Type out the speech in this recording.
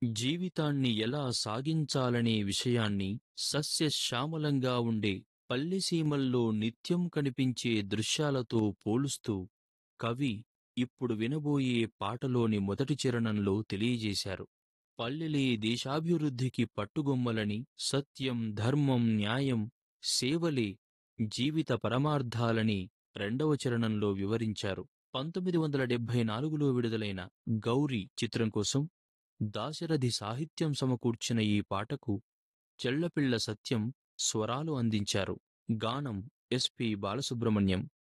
జీవితాన్ని ఎలా సాగించాలనే విషయాన్ని సస్యశ్యామలంగా ఉండే పల్లెసీమల్లో నిత్యం కనిపించే దృశ్యాలతో పోలుస్తూ కవి ఇప్పుడు వినబోయే పాటలోని మొదటి చరణంలో తెలియజేశారు. పల్లెలే దేశాభివృద్ధికి పట్టుగొమ్మలని, సత్యం, ధర్మం, న్యాయం, సేవలే జీవిత పరమార్థాలని రెండవ చరణంలో వివరించారు. 1974లో విడుదలైన గౌరీ చిత్రం కోసం దాశరథి సాహిత్యం సమకూర్చిన ఈ పాటకు చెళ్లపిళ్ల సత్యం స్వరాలు అందించారు. గానం ఎస్పి బాలసుబ్రహ్మణ్యం.